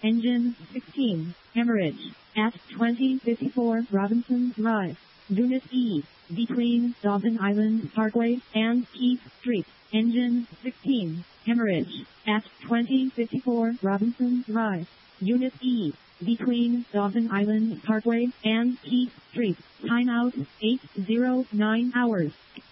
Engine 16, hemorrhage, at 2054 Robinson Drive, Unit E, between Dawson Island Parkway and Keith Street. Engine 16, hemorrhage, at 2054 Robinson Drive, Unit E, between Dawson Island Parkway and Keith Street. Timeout 809 hours.